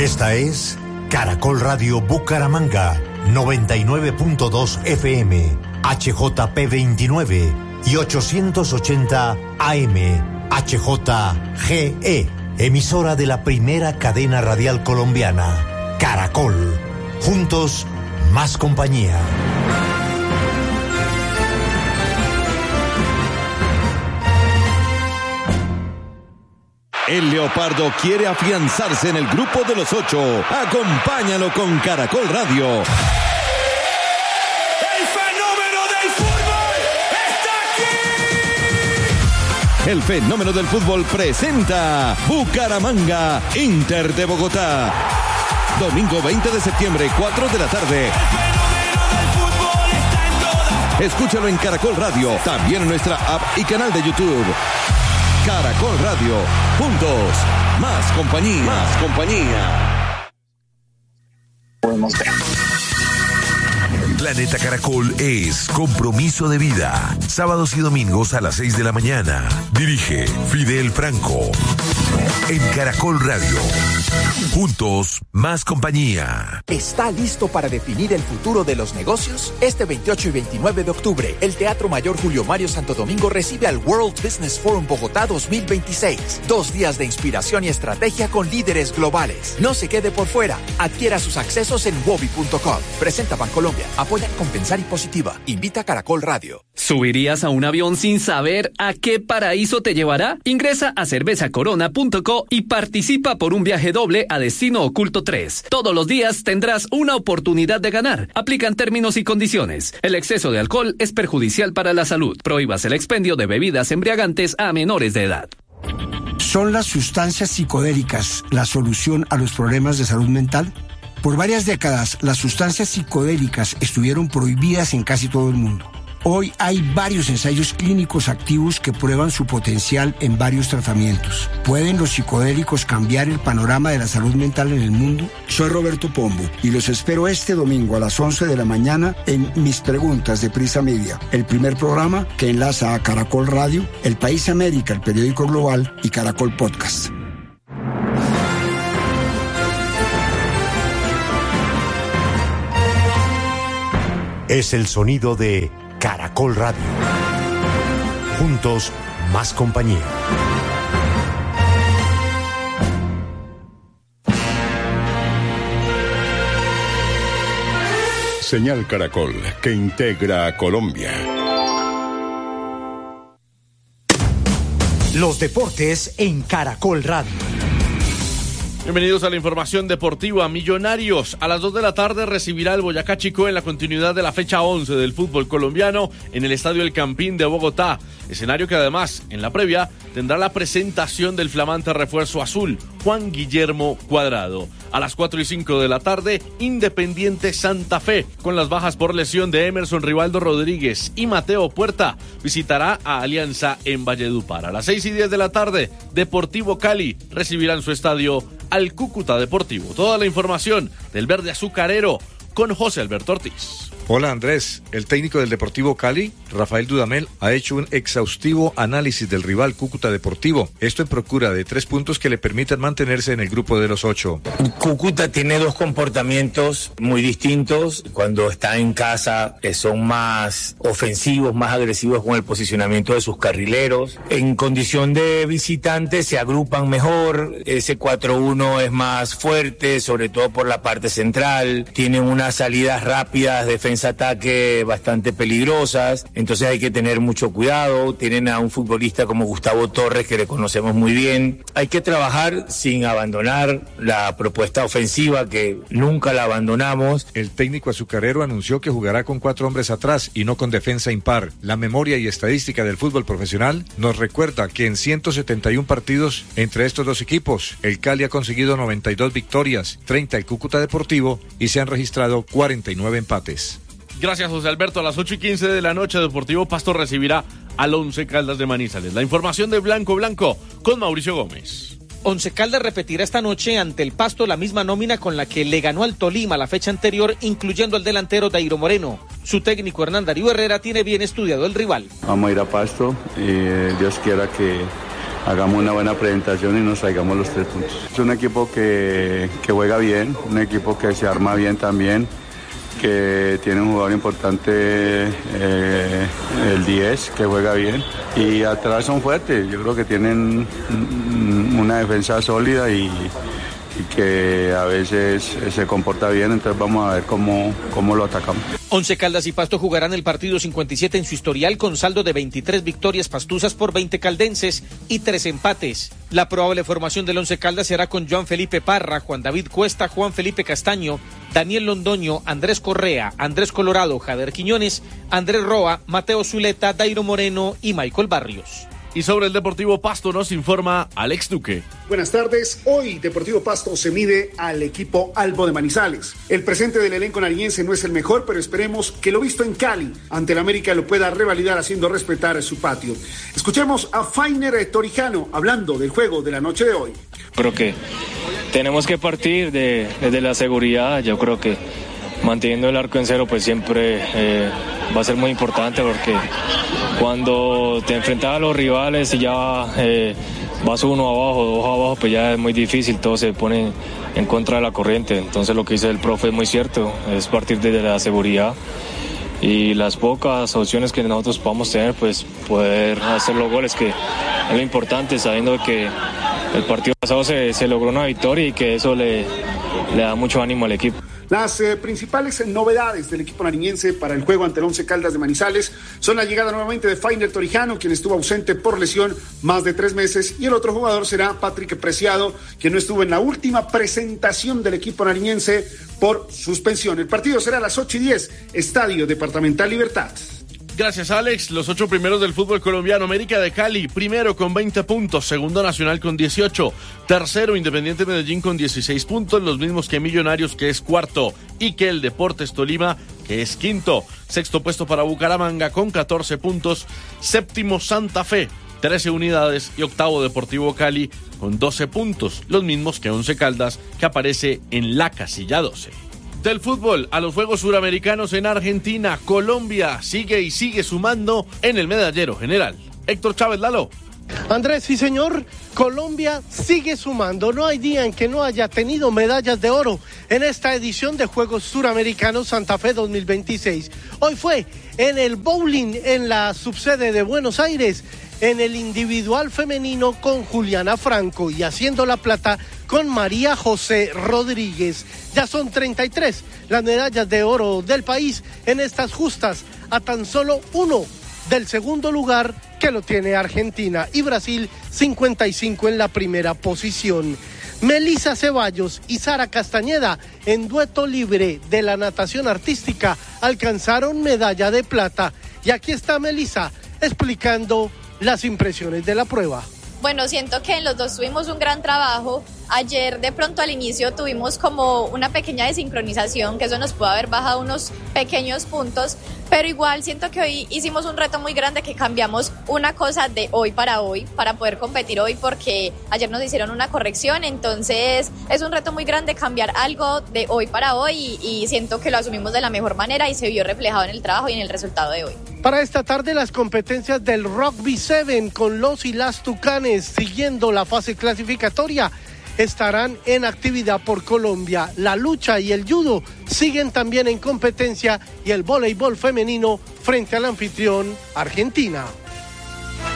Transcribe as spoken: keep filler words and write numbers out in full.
Esta es Caracol Radio Bucaramanga, noventa y nueve punto dos F M, H J P veintinueve y ochocientos ochenta A M, H J G E, emisora de la primera cadena radial colombiana, Caracol. Juntos, más compañía. El Leopardo quiere afianzarse en el grupo de los ocho. Acompáñalo con Caracol Radio. ¡El fenómeno del fútbol está aquí! El fenómeno del fútbol presenta Bucaramanga, Inter de Bogotá. Domingo veinte de septiembre, cuatro de la tarde. El fenómeno del fútbol está en todas. Escúchalo en Caracol Radio, también en nuestra app y canal de YouTube. Caracol Radio, juntos, más compañía, más compañía. Podemos ver. Planeta Caracol es compromiso de vida. Sábados y domingos a las seis de la mañana. Dirige Fidel Franco. En Caracol Radio. Juntos, más compañía. ¿Está listo para definir el futuro de los negocios? Este veintiocho y veintinueve de octubre, el Teatro Mayor Julio Mario Santo Domingo recibe al World Business Forum Bogotá dos mil veintiséis. Dos días de inspiración y estrategia con líderes globales. No se quede por fuera. Adquiera sus accesos en wobi punto com. Presenta Bancolombia. Apoya Compensar y Positiva. Invita Caracol Radio. ¿Subirías a un avión sin saber a qué paraíso te llevará? Ingresa a cerveza corona punto co y participa por un viaje doble a Destino Oculto tres. Todos los días tendrás una oportunidad de ganar. Aplican términos y condiciones. El exceso de alcohol es perjudicial para la salud. Prohíbas el expendio de bebidas embriagantes a menores de edad. ¿Son las sustancias psicodélicas la solución a los problemas de salud mental? Por varias décadas, las sustancias psicodélicas estuvieron prohibidas en casi todo el mundo. Hoy hay varios ensayos clínicos activos que prueban su potencial en varios tratamientos. ¿Pueden los psicodélicos cambiar el panorama de la salud mental en el mundo? Soy Roberto Pombo y los espero este domingo a las once de la mañana en Mis Preguntas de Prisa Media, el primer programa que enlaza a Caracol Radio, El País América, el periódico global y Caracol Podcast. Es el sonido de Caracol Radio. Juntos, más compañía. Señal Caracol, que integra a Colombia. Los deportes en Caracol Radio. Bienvenidos a la información deportiva. Millonarios a las dos de la tarde recibirá el Boyacá Chicó en la continuidad de la fecha once del fútbol colombiano en el Estadio El Campín de Bogotá. Escenario que además, en la previa, tendrá la presentación del flamante refuerzo azul, Juan Guillermo Cuadrado. A las cuatro y cinco de la tarde, Independiente Santa Fe, con las bajas por lesión de Emerson Rivaldo Rodríguez y Mateo Puerta, visitará a Alianza en Valledupar. A las seis y diez de la tarde, Deportivo Cali recibirá en su estadio al Cúcuta Deportivo. Toda la información del verde azucarero con José Alberto Ortiz. Hola Andrés, el técnico del Deportivo Cali, Rafael Dudamel, ha hecho un exhaustivo análisis del rival Cúcuta Deportivo, esto en procura de tres puntos que le permitan mantenerse en el grupo de los ocho. Cúcuta tiene dos comportamientos muy distintos. Cuando está en casa eh, son más ofensivos, más agresivos con el posicionamiento de sus carrileros. En condición de visitante se agrupan mejor, ese cuatro uno es más fuerte, sobre todo por la parte central, tienen unas salidas rápidas, defensa-ataque bastante peligrosas, entonces hay que tener mucho cuidado. Tienen a un futbolista como Gustavo Torres que le conocemos muy bien. Hay que trabajar sin abandonar la propuesta ofensiva, que nunca la abandonamos. El técnico azucarero anunció que jugará con cuatro hombres atrás y no con defensa impar. La memoria y estadística del fútbol profesional nos recuerda que en ciento setenta y uno partidos entre estos dos equipos, el Cali ha conseguido noventa y dos victorias, treinta el Cúcuta Deportivo y se han registrado cuarenta y nueve empates. Gracias, José Alberto. A las ocho y quince de la noche, Deportivo Pasto recibirá al Once Caldas de Manizales. La información de Blanco Blanco con Mauricio Gómez. Once Caldas repetirá esta noche ante el Pasto la misma nómina con la que le ganó al Tolima la fecha anterior, incluyendo al delantero Dairo Moreno. Su técnico Hernán Darío Herrera tiene bien estudiado el rival. Vamos a ir a Pasto y Dios quiera que hagamos una buena presentación y nos traigamos los tres puntos. Es un equipo que, que juega bien, un equipo que se arma bien también, que tiene un jugador importante, eh, el diez, que juega bien, y atrás son fuertes. Yo creo que tienen una defensa sólida y, y que a veces se comporta bien, entonces vamos a ver cómo, cómo lo atacamos. Once Caldas y Pasto jugarán el partido cincuenta y siete en su historial con saldo de veintitrés victorias pastusas por veinte caldenses y tres empates. La probable formación del Once Caldas será con Joan Felipe Parra, Juan David Cuesta, Juan Felipe Castaño, Daniel Londoño, Andrés Correa, Andrés Colorado, Jader Quiñones, Andrés Roa, Mateo Zuleta, Dairo Moreno y Michael Barrios. Y sobre el Deportivo Pasto nos informa Alex Duque. Buenas tardes. Hoy Deportivo Pasto se mide al equipo Albo de Manizales. El presente del elenco nariñense no es el mejor, pero esperemos que lo visto en Cali ante el América lo pueda revalidar haciendo respetar su patio. Escuchemos a Fainer Torijano hablando del juego de la noche de hoy. Creo que tenemos que partir de, de la seguridad. Yo creo que manteniendo el arco en cero pues siempre eh, va a ser muy importante, porque cuando te enfrentas a los rivales y ya eh, vas uno abajo, dos abajo, pues ya es muy difícil, todo se pone en contra de la corriente. Entonces lo que dice el profe es muy cierto, es partir de la seguridad y las pocas opciones que nosotros podamos tener, pues poder hacer los goles, que es lo importante, sabiendo que el partido pasado se, se logró una victoria y que eso le, le da mucho ánimo al equipo. Las eh, principales novedades del equipo nariñense para el juego ante el Once Caldas de Manizales son la llegada nuevamente de Fainer Torijano, quien estuvo ausente por lesión más de tres meses, y el otro jugador será Patrick Preciado, quien no estuvo en la última presentación del equipo nariñense por suspensión. El partido será a las ocho y diez, Estadio Departamental Libertad. Gracias, Alex. Los ocho primeros del fútbol colombiano: América de Cali, primero con veinte puntos, segundo Nacional con dieciocho, tercero Independiente Medellín con dieciséis puntos, los mismos que Millonarios, que es cuarto, y que el Deportes Tolima, que es quinto. Sexto puesto para Bucaramanga con catorce puntos, séptimo Santa Fe, trece unidades, y octavo Deportivo Cali con doce puntos, los mismos que Once Caldas, que aparece en la casilla doce. Del fútbol a los Juegos Suramericanos en Argentina, Colombia sigue y sigue sumando en el medallero general. Héctor Chávez, Lalo. Andrés, sí señor, Colombia sigue sumando. No hay día en que no haya tenido medallas de oro en esta edición de Juegos Suramericanos Santa Fe dos mil veintiséis. Hoy fue en el bowling en la subsede de Buenos Aires, en el individual femenino con Juliana Franco, y haciendo la plata con María José Rodríguez. Ya son treinta y tres las medallas de oro del país en estas justas, a tan solo uno del segundo lugar, que lo tiene Argentina, y Brasil cincuenta y cinco en la primera posición. Melissa Ceballos y Sara Castañeda, en dueto libre de la natación artística, alcanzaron medalla de plata. Y aquí está Melissa explicando las impresiones de la prueba. Bueno, siento que en los dos tuvimos un gran trabajo. Ayer de pronto al inicio tuvimos como una pequeña desincronización, que eso nos pudo haber bajado unos pequeños puntos, pero igual siento que hoy hicimos un reto muy grande, que cambiamos una cosa de hoy para hoy, para poder competir hoy, porque ayer nos hicieron una corrección. Entonces es un reto muy grande cambiar algo de hoy para hoy, y, y siento que lo asumimos de la mejor manera y se vio reflejado en el trabajo y en el resultado de hoy. Para esta tarde, las competencias del Rugby siete con los y las Tucanes, siguiendo la fase clasificatoria, estarán en actividad por Colombia. La lucha y el judo siguen también en competencia, y el voleibol femenino frente al anfitrión Argentina.